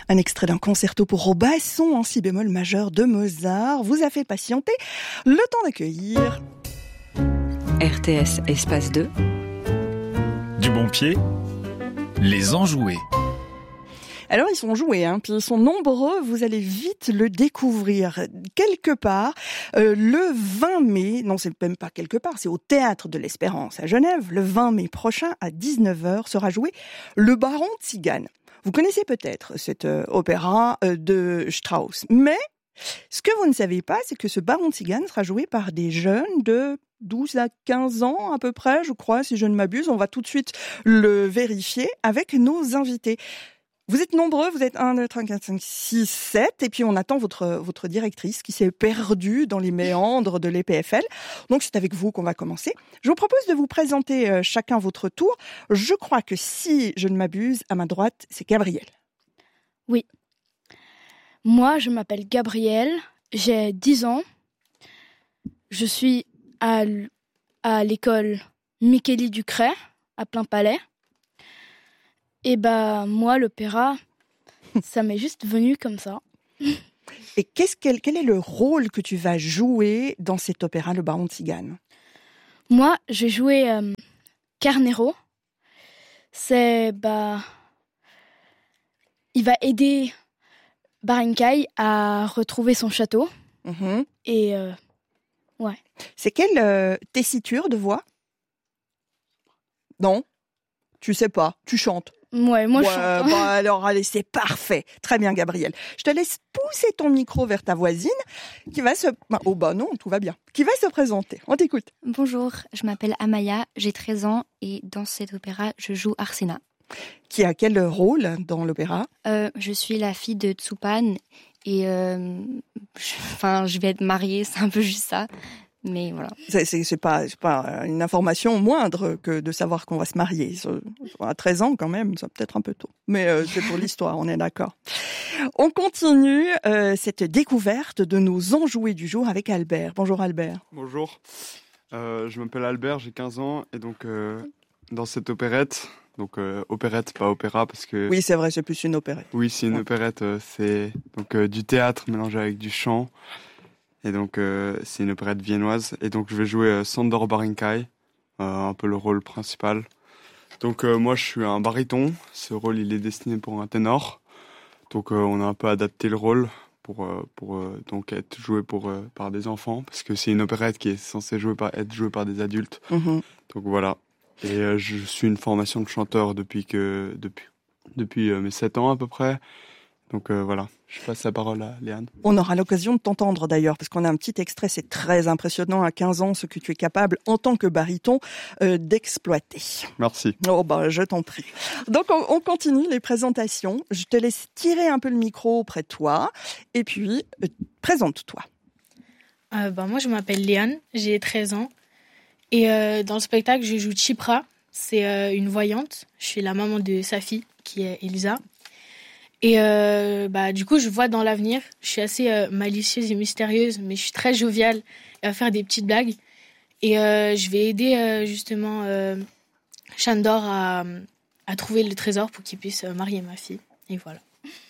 Un extrait d'un concerto pour basson en si bémol majeur de Mozart vous a fait patienter le temps d'accueillir RTS Espace 2. Du bon pied, les enjoués. Alors ils sont joués, puis ils sont nombreux, vous allez vite le découvrir. Quelque part, le 20 mai, non c'est même pas quelque part, c'est au Théâtre de l'Espérance à Genève, le 20 mai prochain à 19h sera joué Le Baron Tzigane. Vous connaissez peut-être cet opéra de Strauss, mais ce que vous ne savez pas, c'est que ce Baron Tzigane sera joué par des jeunes de 12 à 15 ans à peu près, je crois, si je ne m'abuse. On va tout de suite le vérifier avec nos invités. Vous êtes nombreux, vous êtes 1, 2, 3, 4, 5, 6, 7, et puis on attend votre directrice qui s'est perdue dans les méandres de l'EPFL. Donc c'est avec vous qu'on va commencer. Je vous propose de vous présenter chacun votre tour. Je crois que si je ne m'abuse, à ma droite, c'est Gabriel. Oui. Moi, je m'appelle Gabriel, j'ai 10 ans. Je suis à l'école Micheli Ducret, à Plainpalais. Et moi, l'opéra, ça m'est juste venu comme ça. Et quel est le rôle que tu vas jouer dans cet opéra, le Baron Tzigane ? Moi, je vais jouer Carnero. C'est, il va aider Barenkai à retrouver son château. Mm-hmm. Et, ouais. C'est quelle tessiture de voix ? Non ? Tu sais pas, tu chantes. Ouais, moi je chante. Alors allez, c'est parfait. Très bien, Gabriel. Je te laisse pousser ton micro vers ta voisine qui va se... non, tout va bien. Qui va se présenter. On t'écoute. Bonjour, je m'appelle Amaya, j'ai 13 ans et dans cet opéra, je joue Arsena. Qui a quel rôle dans l'opéra ? Je suis la fille de Tsupan et je vais être mariée, c'est un peu juste ça. Mais voilà. C'est pas une information moindre que de savoir qu'on va se marier. À 13 ans quand même, c'est peut-être un peu tôt. Mais c'est pour l'histoire, on est d'accord. On continue cette découverte de nos enjoués du jour avec Albert. Bonjour Albert. Bonjour, je m'appelle Albert, j'ai 15 ans et donc dans cette opérette, donc opérette pas opéra parce que... Oui c'est vrai, c'est plus une opérette. Oui c'est une opérette, c'est donc du théâtre mélangé avec du chant. Et donc, c'est une opérette viennoise. Et donc, je vais jouer Sándor Barenkai, un peu le rôle principal. Donc, moi, je suis un baryton. Ce rôle, il est destiné pour un ténor. Donc, on a un peu adapté le rôle pour donc être joué par des enfants. Parce que c'est une opérette qui est censée être jouée par des adultes. Mm-hmm. Donc, voilà. Et je suis une formation de chanteur depuis mes 7 ans à peu près. Donc voilà, je passe la parole à Léane. On aura l'occasion de t'entendre d'ailleurs, parce qu'on a un petit extrait, c'est très impressionnant à 15 ans, ce que tu es capable, en tant que baryton, d'exploiter. Merci. Je t'en prie. Donc on continue les présentations. Je te laisse tirer un peu le micro auprès de toi, et puis présente-toi. Moi je m'appelle Léane, j'ai 13 ans, et dans le spectacle je joue Chipra, c'est une voyante, je suis la maman de sa fille, qui est Elsa. Et du coup, je vois dans l'avenir, je suis assez malicieuse et mystérieuse, mais je suis très joviale à faire des petites blagues. Et je vais aider justement Sándor à trouver le trésor pour qu'il puisse marier ma fille. Et voilà.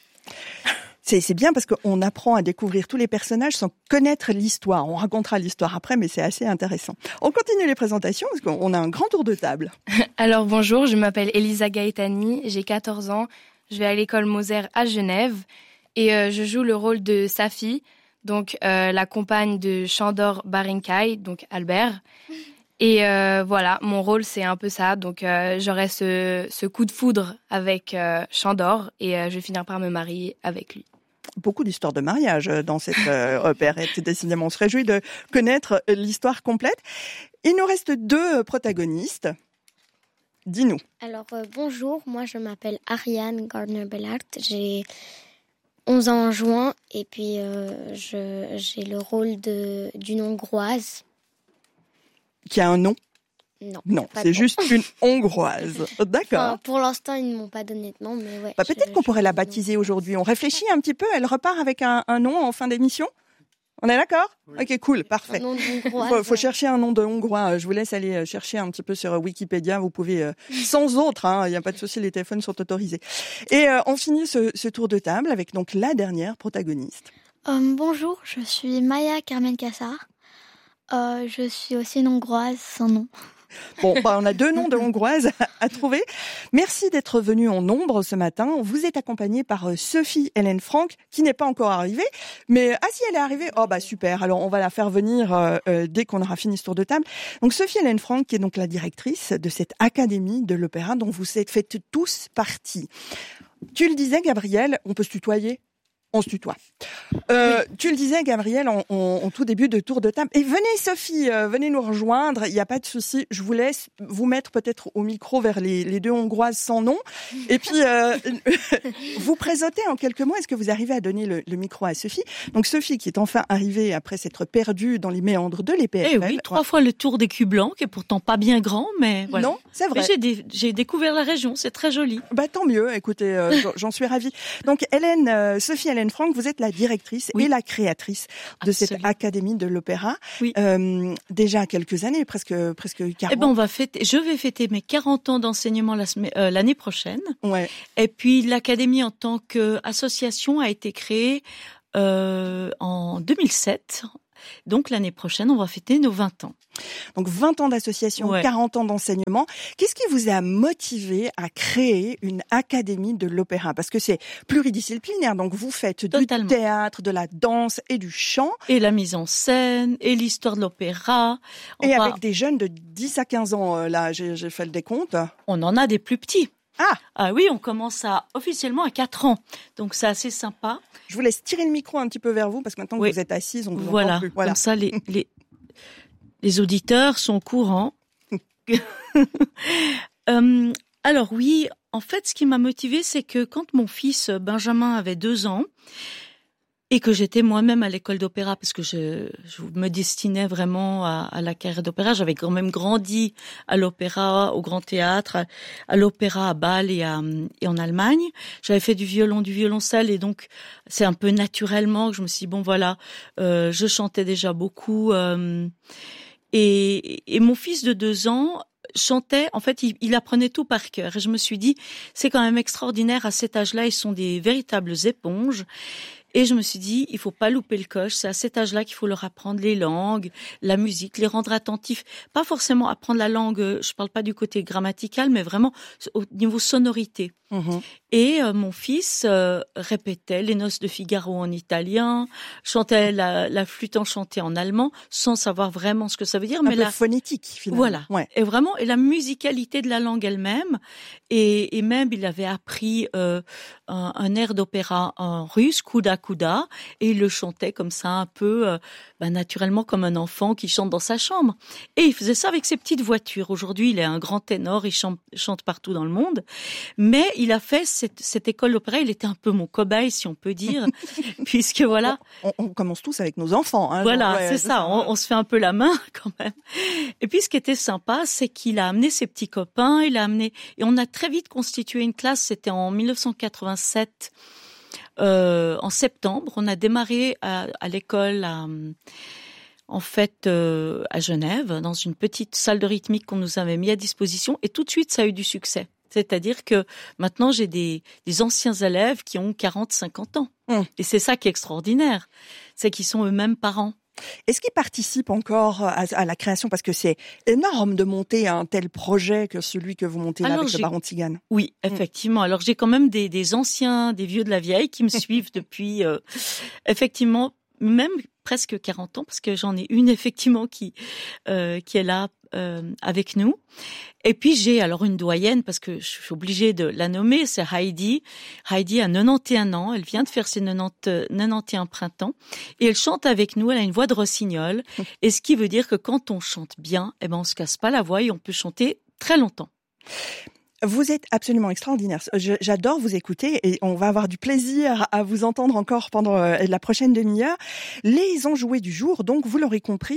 C'est bien parce qu'on apprend à découvrir tous les personnages sans connaître l'histoire. On racontera l'histoire après, mais c'est assez intéressant. On continue les présentations parce qu'on a un grand tour de table. Alors bonjour, je m'appelle Elisa Gaetani, j'ai 14 ans. Je vais à l'école Moser à Genève et je joue le rôle de Safi, donc la compagne de Sándor Barenkai, donc Albert. Et voilà, mon rôle c'est un peu ça, donc j'aurai ce coup de foudre avec Sándor et je vais finir par me marier avec lui. Beaucoup d'histoires de mariage dans cette opérette. Décidément, on se réjouit de connaître l'histoire complète. Il nous reste 2 protagonistes. Dis-nous. Alors, bonjour, moi je m'appelle Ariane Gardner-Bellart, j'ai 11 ans en juin et puis j'ai le rôle d'une Hongroise. Qui a un nom ? Non, c'est juste une Hongroise. D'accord. Enfin, pour l'instant, ils ne m'ont pas donné de nom, mais ouais. Peut-être qu'on pourrait la baptiser aujourd'hui. On réfléchit un petit peu, elle repart avec un nom en fin d'émission ? On est d'accord ? Ok, cool, parfait. Un nom de hongroise. Faut chercher un nom de hongrois. Je vous laisse aller chercher un petit peu sur Wikipédia. Vous pouvez, sans autre, il n'y a pas de souci, les téléphones sont autorisés. Et on finit ce tour de table avec donc la dernière protagoniste. Bonjour, je suis Maya Carmen Kassar. Je suis aussi une hongroise sans nom. Bon, on a 2 noms de hongroises à trouver. Merci d'être venue en nombre ce matin. Vous êtes accompagnée par Sophie Hélène Franck, qui n'est pas encore arrivée. Mais, si elle est arrivée, super. Alors, on va la faire venir dès qu'on aura fini ce tour de table. Donc, Sophie Hélène Franck, qui est donc la directrice de cette Académie de l'Opéra dont vous faites tous partie. Tu le disais, Gabriel, on peut se tutoyer ? On se tutoie. Tu le disais, Gabriel, en tout début de tour de table. Et venez, Sophie, venez nous rejoindre. Il n'y a pas de souci. Je vous laisse vous mettre peut-être au micro vers les 2 Hongroises sans nom. Et puis, vous présenter en quelques mots. Est-ce que vous arrivez à donner le micro à Sophie ? Donc, Sophie, qui est enfin arrivée après s'être perdue dans les méandres de l'EPFL. Eh oui, 3 fois le tour des culs blancs, qui est pourtant pas bien grand, mais voilà. Non, c'est vrai. Mais j'ai découvert la région, c'est très joli. Tant mieux. Écoutez, j'en suis ravie. Donc, Sophie Hélène Franck, vous êtes la directrice et la créatrice de cette Académie de l'Opéra. Oui. Déjà quelques années, presque 40. Je vais fêter mes 40 ans d'enseignement l'année prochaine. Ouais. Et puis l'Académie en tant qu'association a été créée en 2007. Donc l'année prochaine, on va fêter nos 20 ans. Donc 20 ans d'association, 40 ans d'enseignement. Qu'est-ce qui vous a motivé à créer une académie de l'opéra ? Parce que c'est pluridisciplinaire, donc vous faites du théâtre, de la danse et du chant. Et la mise en scène, et l'histoire de l'opéra. Avec des jeunes de 10 à 15 ans, là, j'ai fait le décompte. On en a des plus petits. Ah oui, on commence officiellement à 4 ans. Donc c'est assez sympa. Je vous laisse tirer le micro un petit peu vers vous, parce que maintenant que vous êtes assise, on vous entend plus. Voilà, comme ça les auditeurs sont au courant. Alors oui, en fait, ce qui m'a motivée, c'est que quand mon fils Benjamin avait 2 ans, et que j'étais moi-même à l'école d'opéra, parce que je me destinais vraiment à la carrière d'opéra. J'avais quand même grandi à l'opéra, au Grand Théâtre, à l'opéra à Bâle et en Allemagne. J'avais fait du violon, du violoncelle, et donc c'est un peu naturellement que je me suis dit, je chantais déjà beaucoup. Et mon fils de 2 ans chantait, en fait, il apprenait tout par cœur. Et je me suis dit, c'est quand même extraordinaire, à cet âge-là, ils sont des véritables éponges. Et je me suis dit, il faut pas louper le coche. C'est à cet âge-là qu'il faut leur apprendre les langues, la musique, les rendre attentifs. Pas forcément apprendre la langue, je parle pas du côté grammatical, mais vraiment au niveau sonorité. Mmh. Et mon fils répétait les noces de Figaro en italien, chantait la flûte enchantée en allemand, sans savoir vraiment ce que ça veut dire. Mais la phonétique, finalement. Voilà. Ouais. Et vraiment, et la musicalité de la langue elle-même. Et même, il avait appris un air d'opéra en russe, Kouda Kouda, et il le chantait comme ça un peu naturellement comme un enfant qui chante dans sa chambre. Et il faisait ça avec ses petites voitures. Aujourd'hui, il est un grand ténor, il chante partout dans le monde. Mais il a fait cette école d'opéra, il était un peu mon cobaye, si on peut dire, puisque voilà. On commence tous avec nos enfants. Hein, voilà, c'est ça. On se fait un peu la main quand même. Et puis ce qui était sympa, c'est qu'il a amené ses petits copains, et on a très vite constitué une classe. C'était en 1987. En septembre, on a démarré à l'école à Genève, dans une petite salle de rythmique qu'on nous avait mis à disposition, et tout de suite ça a eu du succès. C'est-à-dire que maintenant j'ai des anciens élèves qui ont 40-50 ans. Et c'est ça qui est extraordinaire, c'est qu'ils sont eux-mêmes parents. Est-ce qu'ils participent encore à la création ? Parce que c'est énorme de monter un tel projet que celui que vous montez là avec le Baron Tzigane. Oui, effectivement. Alors j'ai quand même des anciens, des vieux de la vieille qui me suivent depuis effectivement même presque 40 ans, parce que j'en ai une effectivement qui est là avec nous. Et puis j'ai alors une doyenne, parce que je suis obligée de la nommer, c'est Heidi. Heidi a 91 ans, elle vient de faire ses 91 printemps, et elle chante avec nous, elle a une voix de rossignol, et ce qui veut dire que quand on chante bien, on se casse pas la voix et on peut chanter très longtemps. Vous êtes absolument extraordinaire. J'adore vous écouter, et on va avoir du plaisir à vous entendre encore pendant la prochaine demi-heure. Les enjoués du jour, donc, vous l'aurez compris, c'est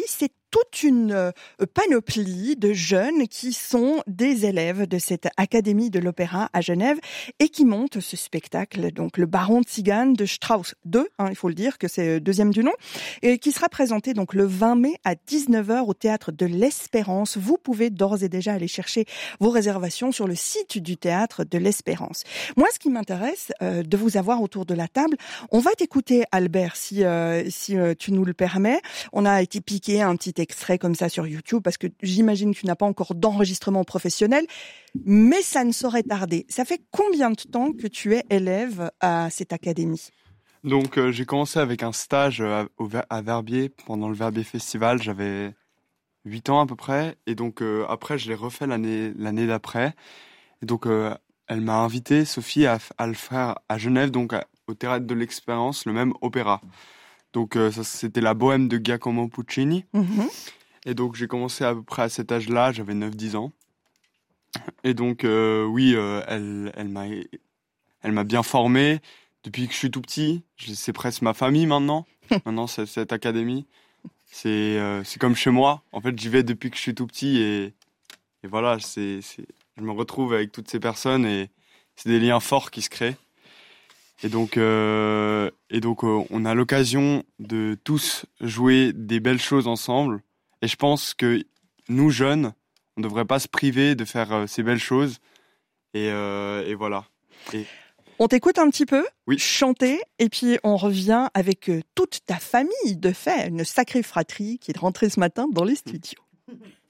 toute une panoplie de jeunes qui sont des élèves de cette Académie de l'Opéra à Genève et qui montent ce spectacle, donc le Baron Tzigane de Strauss II, il faut le dire que c'est deuxième du nom, et qui sera présenté donc le 20 mai à 19h au Théâtre de l'Espérance. Vous pouvez d'ores et déjà aller chercher vos réservations sur le site du Théâtre de l'Espérance. Moi, ce qui m'intéresse de vous avoir autour de la table, on va t'écouter, Albert, si tu nous le permets. On a été piqué un petit extrait comme ça sur YouTube parce que j'imagine que tu n'as pas encore d'enregistrement professionnel, mais ça ne saurait tarder. Ça fait combien de temps que tu es élève à cette académie ? Donc j'ai commencé avec un stage à Verbier pendant le Verbier Festival, j'avais 8 ans à peu près, et donc après je l'ai refait l'année d'après. Et donc elle m'a invité, Sophie, à le faire à Genève, donc au Théâtre de l'Espérance, le même opéra. Donc ça, c'était la Bohème de Giacomo Puccini. Et donc j'ai commencé à peu près à cet âge-là, j'avais 9-10 ans. Et donc oui, elle m'a bien formé depuis que je suis tout petit. C'est presque ma famille maintenant. Maintenant, cette académie, c'est comme chez moi. En fait, j'y vais depuis que je suis tout petit et voilà, je me retrouve avec toutes ces personnes et c'est des liens forts qui se créent. Et donc on a l'occasion de tous jouer des belles choses ensemble. Et je pense que nous, jeunes, on ne devrait pas se priver de faire ces belles choses. Et voilà. On t'écoute un petit peu, oui, chanter, et puis on revient avec toute ta famille, de fait, une sacrée fratrie qui est rentrée ce matin dans les studios.